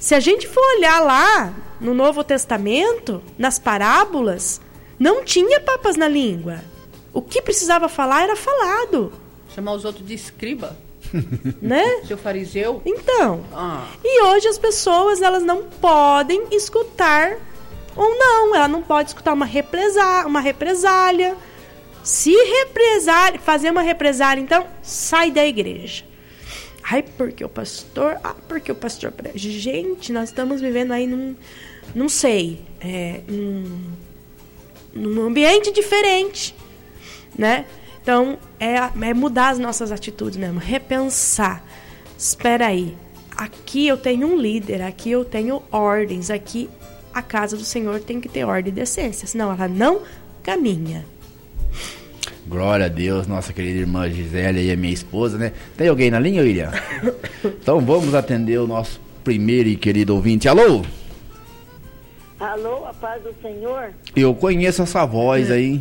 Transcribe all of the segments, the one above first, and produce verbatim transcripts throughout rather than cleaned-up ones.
Se a gente for olhar lá no Novo Testamento, nas parábolas, não tinha papas na língua. O que precisava falar era falado. Chamar os outros de escriba. Né? Seu fariseu. Então, ah. e hoje as pessoas, elas não podem escutar, ou não, ela não pode escutar uma represália, uma represália. Se represália, fazer uma represália, então, sai da igreja. Ai, porque o pastor... Ah, porque o pastor... Gente, nós estamos vivendo aí num... Não sei. É, num, num ambiente diferente, né? Então, é, é mudar as nossas atitudes mesmo. Repensar. Espera aí. Aqui eu tenho um líder. Aqui eu tenho ordens. Aqui a casa do Senhor tem que ter ordem e decência. Senão ela não caminha. Glória a Deus, nossa querida irmã Gisele e a minha esposa, né? Tem alguém na linha, William? Então vamos atender o nosso primeiro e querido ouvinte. Alô? Alô, a paz do Senhor? Eu conheço essa voz aí.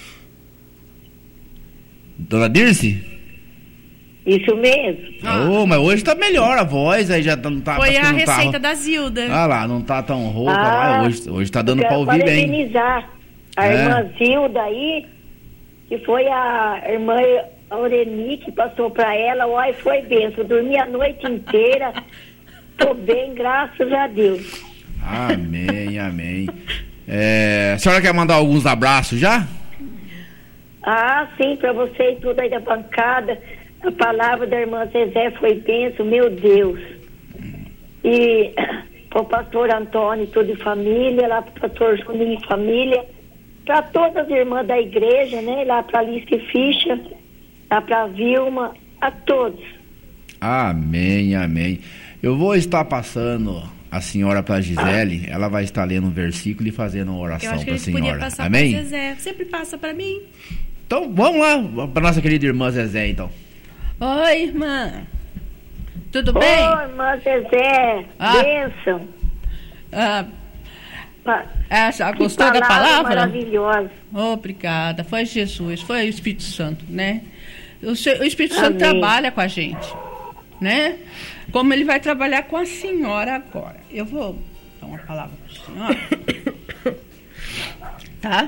Dona Dirce? Isso mesmo. Ah. Oh, mas hoje tá melhor a voz, aí já não tá... Foi a não receita tá, da Zilda. Ah lá, não tá tão rouca ah, lá, hoje, hoje tá dando pra ouvir bem. Parabenizar a é. irmã Zilda aí, que foi a irmã Aureni que passou pra ela, olha, foi benção, dormi a noite inteira, tô bem, graças a Deus. Amém, amém. É, a senhora quer mandar alguns abraços já? Ah, sim, pra você e tudo aí da bancada. A palavra da irmã Zezé foi benção, meu Deus. E pro pastor Antônio, tudo de família, lá pro pastor Juninho e família, para todas as irmãs da igreja, né? Lá pra Alice Ficha, lá pra Vilma, a todos. Amém, amém. Eu vou estar passando a senhora para Gisele, ela vai estar lendo um versículo e fazendo uma oração para a senhora. Podia passar amém? Pra Zezé. Sempre passa para mim. Então vamos lá para nossa querida irmã Zezé, então. Oi, irmã. Tudo Oi, bem? Oi, irmã Zezé. Ah. Bênção. Ah, Pa- essa, que gostou da palavra? Maravilhosa. Obrigada. Foi Jesus, foi o Espírito Santo, né? O, seu, o Espírito Amém. Santo trabalha com a gente, né? Como ele vai trabalhar com a senhora agora. Eu vou dar uma palavra para a senhora. Tá?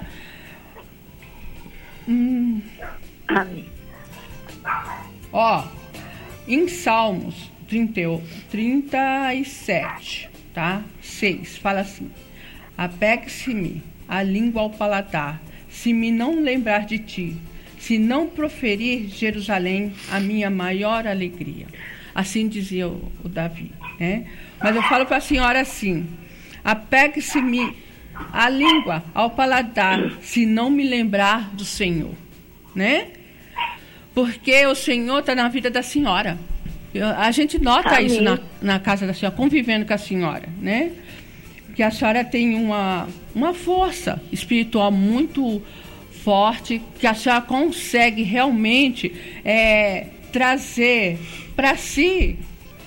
Hum. Amém. Ó, em Salmos trinta, trinta e sete, tá? seis, fala assim: apegue-se-me a língua ao paladar, se me não lembrar de ti, se não proferir Jerusalém a minha maior alegria. Assim dizia o, o Davi, né? Mas eu falo para a senhora assim: apegue-se-me a língua ao paladar, se não me lembrar do Senhor, né? Porque o Senhor está na vida da senhora. Eu, a gente nota Amém. isso na, na casa da senhora, convivendo com a senhora, né? Que a senhora tem uma, uma força espiritual muito forte, que a senhora consegue realmente é, trazer para si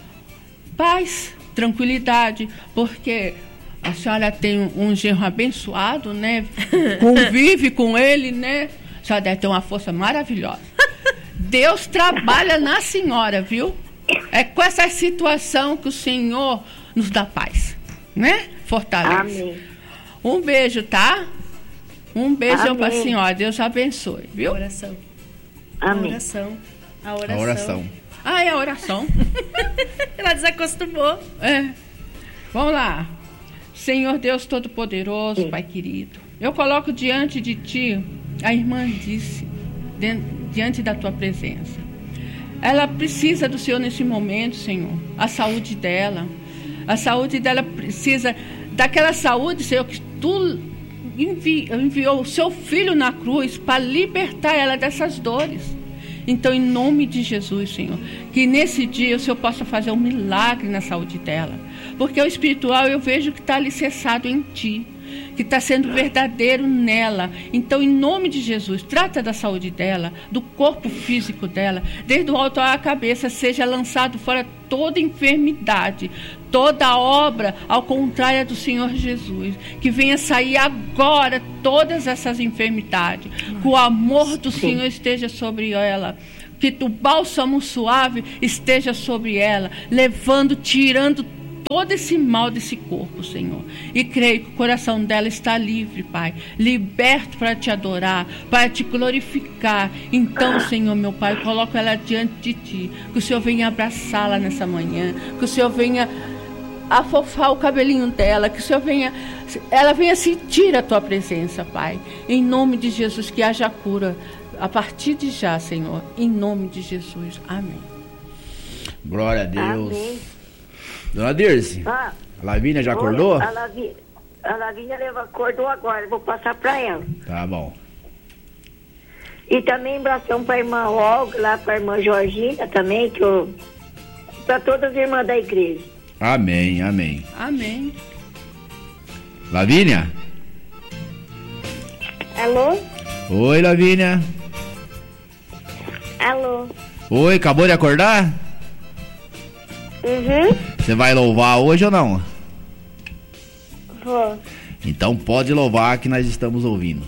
paz, tranquilidade, porque a senhora tem um, um genro abençoado, né? Convive com ele, né? A senhora deve ter uma força maravilhosa. Deus trabalha na senhora, viu? É com essa situação que o Senhor nos dá paz, né? Fortalece. Amém. Um beijo, tá? Um beijão para a Amém. senhora. Deus abençoe, viu? A oração. Amém. A oração. A oração. A oração. Ah, é a oração. Ela desacostumou. É. Vamos lá. Senhor Deus Todo-Poderoso, Pai querido, eu coloco diante de Ti a irmã Dirce, diante da Tua presença. Ela precisa do Senhor nesse momento, Senhor. A saúde dela. A saúde dela precisa daquela saúde, Senhor, que Tu envi, enviou o Seu Filho na cruz para libertar ela dessas dores. Então, em nome de Jesus, Senhor, que nesse dia o Senhor possa fazer um milagre na saúde dela. Porque o espiritual eu vejo que está alicerçado em Ti, que está sendo verdadeiro nela. Então, em nome de Jesus, trata da saúde dela, do corpo físico dela, desde o alto à cabeça, seja lançado fora toda enfermidade, toda obra ao contrário do Senhor Jesus. Que venha sair agora todas essas enfermidades, que o amor do Senhor esteja sobre ela, que o bálsamo suave esteja sobre ela, levando, tirando todo esse mal desse corpo, Senhor. E creio que o coração dela está livre, Pai. Liberto para te adorar, para te glorificar. Então, Senhor, meu Pai, coloco ela diante de Ti. Que o Senhor venha abraçá-la nessa manhã. Que o Senhor venha afofar o cabelinho dela. Que o Senhor venha, ela venha sentir a Tua presença, Pai. Em nome de Jesus, que haja cura a partir de já, Senhor. Em nome de Jesus. Amém. Glória a Deus. Amém. Dona Dirce, Ah, a Lavínia já acordou? A Lavínia, a Lavínia leva, acordou agora, vou passar para ela. Tá bom. E também abração para a irmã Olga, lá para a irmã Georgina também, que eu, para todas as irmãs da igreja. Amém, amém. Amém. Lavínia? Alô? Oi, Lavínia. Alô? Oi, acabou de acordar? Uhum. Você vai louvar hoje ou não? Vou. Então pode louvar que nós estamos ouvindo.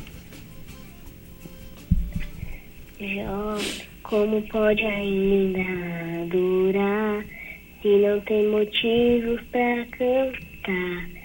Jó, como pode ainda durar se não tem motivos pra cantar?